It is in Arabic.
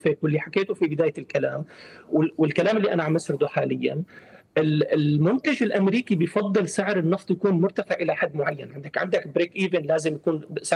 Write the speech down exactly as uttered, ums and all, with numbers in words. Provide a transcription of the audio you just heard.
واللي حكيته في بداية الكلام والكلام اللي أنا عم أسرده حاليا، المنتج الأمريكي بيفضل سعر النفط يكون مرتفع إلى حد معين. عندك عندك بريك إيفن لازم يكون